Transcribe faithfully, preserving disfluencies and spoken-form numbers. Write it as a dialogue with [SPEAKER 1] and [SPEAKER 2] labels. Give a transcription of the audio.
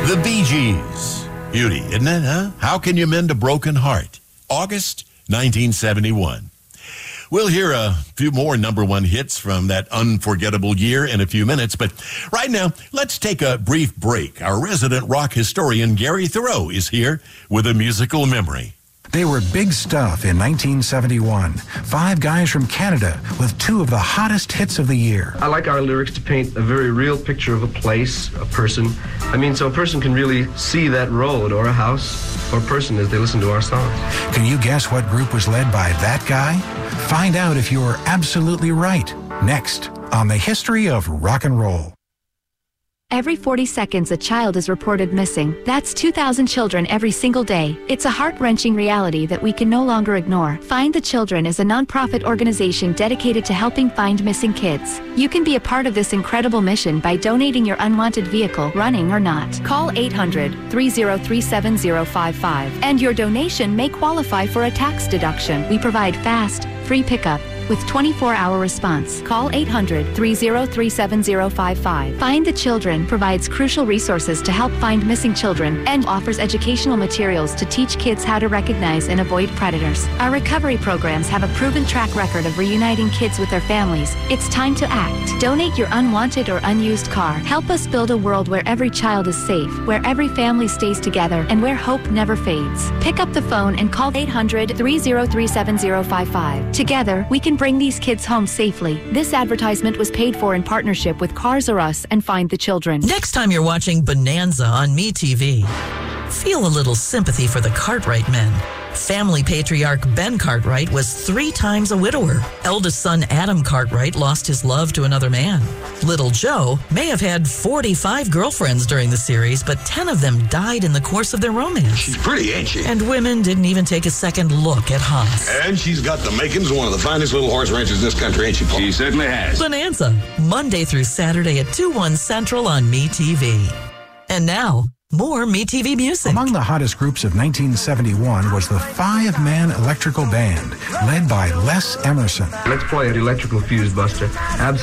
[SPEAKER 1] The Bee Gees. Beauty, isn't it, huh? How Can You Mend a Broken Heart? August nineteen seventy-one. We'll hear a few more number one hits from that unforgettable year in a few minutes, but right now, let's take a brief break. Our resident rock historian, Gary Thoreau, is here with a musical memory.
[SPEAKER 2] They were big stuff in nineteen seventy-one. Five guys from Canada with two of the hottest hits of the year.
[SPEAKER 3] I like our lyrics to paint a very real picture of a place, a person. I mean, so a person can really see that road or a house or person as they listen to our songs.
[SPEAKER 2] Can you guess what group was led by that guy? Find out if you're absolutely right. Next on The History of Rock and Roll.
[SPEAKER 4] Every forty seconds, a child is reported missing. That's two thousand children every single day. It's a heart-wrenching reality that we can no longer ignore. Find the Children is a non-profit organization dedicated to helping find missing kids. You can be a part of this incredible mission by donating your unwanted vehicle, running or not. Call eight hundred, three oh three, seven oh five five, and your donation may qualify for a tax deduction. We provide fast, free pickup with twenty-four hour response. Call eight hundred, three oh three, seven oh five five. Find the Children provides crucial resources to help find missing children and offers educational materials to teach kids how to recognize and avoid predators. Our recovery programs have a proven track record of reuniting kids with their families. It's time to act. Donate your unwanted or unused car. Help us build a world where every child is safe, where every family stays together, and where hope never fades. Pick up the phone and call eight hundred, three oh three, seven oh five five. Together, we can bring these kids home safely. This advertisement was paid for in partnership with Cars R Us and Find the Children.
[SPEAKER 5] Next time you're watching Bonanza on MeTV, feel a little sympathy for the Cartwright men. Family patriarch Ben Cartwright was three times a widower. Eldest son Adam Cartwright lost his love to another man. Little Joe may have had forty-five girlfriends during the series, but ten of them died in the course of their romance.
[SPEAKER 6] She's pretty, ain't she?
[SPEAKER 5] And women didn't even take a second look at Haas.
[SPEAKER 6] And she's got the makings of one of the finest little horse ranches in this country, ain't she, Paul? She certainly has.
[SPEAKER 5] Bonanza, Monday through Saturday at two, one Central on MeTV. And now, more MeTV music.
[SPEAKER 2] Among the hottest groups of nineteen seventy-one was the five-man electrical band, led by Les Emerson.
[SPEAKER 3] Let's play it, Electrical Fuse Buster. Absolutely.